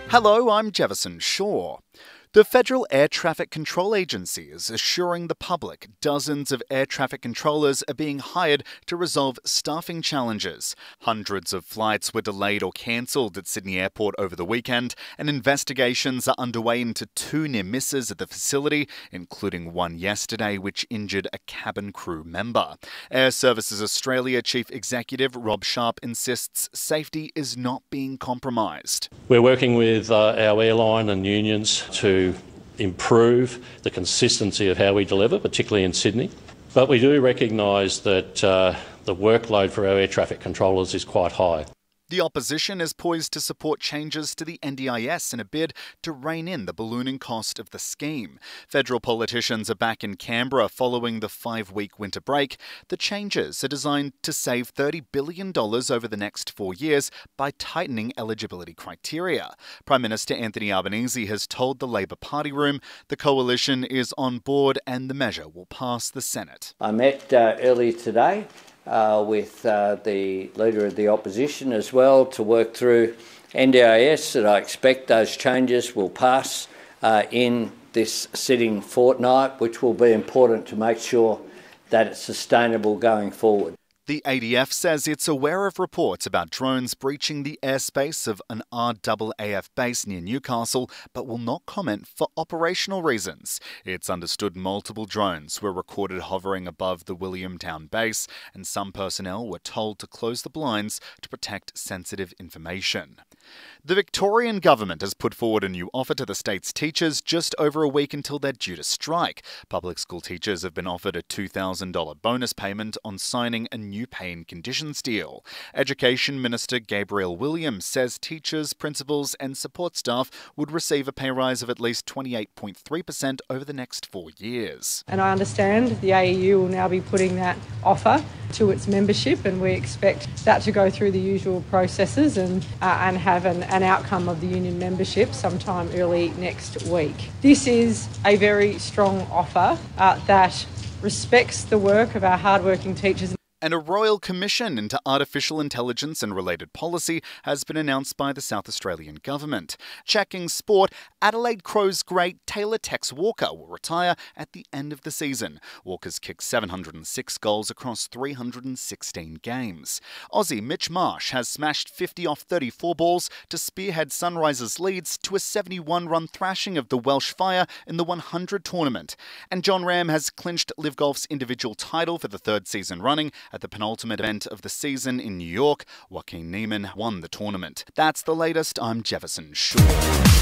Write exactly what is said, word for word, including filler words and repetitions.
Hello, I'm Jefferson Shaw. The Federal Air Traffic Control Agency is assuring the public dozens of air traffic controllers are being hired to resolve staffing challenges. Hundreds of flights were delayed or cancelled at Sydney Airport over the weekend, and investigations are underway into two near misses at the facility, including one yesterday which injured a cabin crew member. Air Services Australia Chief Executive Rob Sharp insists safety is not being compromised. We're working with uh, our airline and unions to improve the consistency of how we deliver, particularly in Sydney. But we do recognise that uh, the workload for our air traffic controllers is quite high. The opposition is poised to support changes to the N D I S in a bid to rein in the ballooning cost of the scheme. Federal politicians are back in Canberra following the five-week winter break. The changes are designed to save thirty billion dollars over the next four years by tightening eligibility criteria. Prime Minister Anthony Albanese has told the Labor Party room the coalition is on board and the measure will pass the Senate. I met uh, earlier today Uh, with uh, the Leader of the Opposition as well to work through N D I S, that I expect those changes will pass uh, in this sitting fortnight, which will be important to make sure that it's sustainable going forward. The A D F says it's aware of reports about drones breaching the airspace of an R A A F base near Newcastle, but will not comment for operational reasons. It's understood multiple drones were recorded hovering above the Williamtown base, and some personnel were told to close the blinds to protect sensitive information. The Victorian government has put forward a new offer to the state's teachers just over a week until they're due to strike. Public school teachers have been offered a two thousand dollars bonus payment on signing a new pay and conditions deal. Education Minister Gabrielle Williams says teachers, principals and support staff would receive a pay rise of at least twenty-eight point three percent over the next four years. And I understand the A E U will now be putting that offer to its membership, and we expect that to go through the usual processes and, uh, and have an, an outcome of the union membership sometime early next week. This is a very strong offer uh, that respects the work of our hardworking teachers. And a royal commission into artificial intelligence and related policy has been announced by the South Australian government. Checking sport, Adelaide Crows great Taylor Tex Walker will retire at the end of the season. Walker's kicked seven hundred six goals across three hundred sixteen games. Aussie Mitch Marsh has smashed fifty off thirty-four balls to spearhead Sunrisers Leeds to a seventy-one run thrashing of the Welsh Fire in the one hundred tournament. And John Ram has clinched Liv Golf's individual title for the third season running. At the penultimate event of the season in New York, Joaquin Niemann won the tournament. That's the latest. I'm Jefferson Shaw.